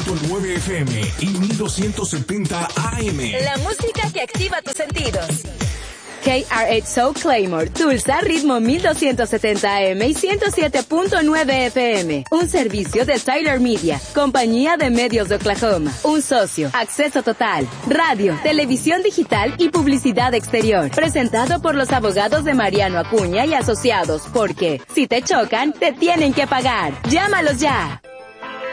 100.9 FM y 1270 AM. La música que activa tus sentidos. KRH Soul Claymore, Tulsa, ritmo 1270 AM y 107.9 FM. Un servicio de Tyler Media, compañía de medios de Oklahoma. Un socio, acceso total, radio, televisión digital y publicidad exterior. Presentado por los abogados de Mariano Acuña y Asociados, porque si te chocan, te tienen que pagar. Llámalos ya.